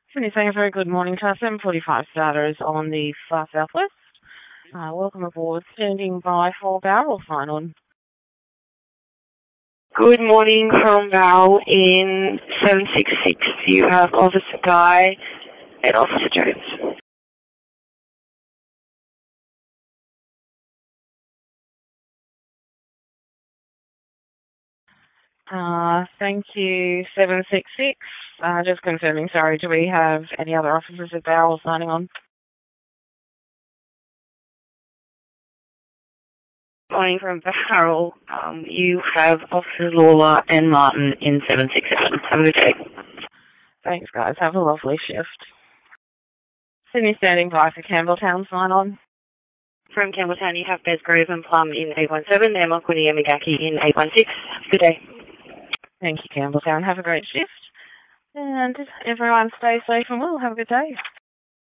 Sydney saying a very good morning to our 7:45 starters on the far southwest. Welcome aboard. Standing by for barrel sign on. Good morning from Val in 766. You have Officer Guy and Officer Jones. Thank you, 766. Just confirming, sorry, do we have any other officers at barrel signing on? Morning from Barrel. You have Officers Lawler and Martin in 767. Have a good day. Thanks, guys. Have a lovely shift. Sydney standing by for Campbelltown sign on. From Campbelltown, you have Besgrove and Plum in 817 and Makuni and Migaki in 816. Good day. Thank you, Campbelltown. Have a great shift. And everyone stay safe and well. Have a good day.